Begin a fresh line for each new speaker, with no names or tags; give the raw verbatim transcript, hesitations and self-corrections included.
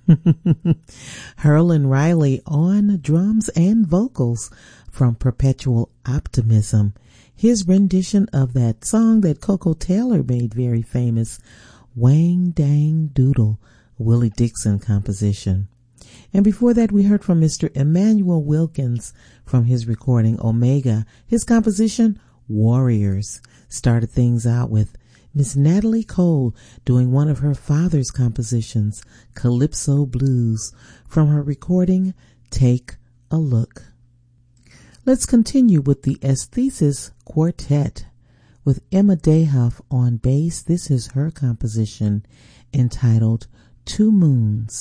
Herlin Riley on drums and vocals from Perpetual Optimism. His rendition of that song that Coco Taylor made very famous, Wang Dang Doodle, Willie Dixon composition. And before that, we heard from Mister Emmanuel Wilkins from his recording Omega. His composition, Warriors, started things out with Miss Natalie Cole doing one of her father's compositions, Calypso Blues, from her recording, Take a Look. Let's continue with the Aesthesis Quartet with Emma Dayhuff on bass. This is her composition entitled Two Moons.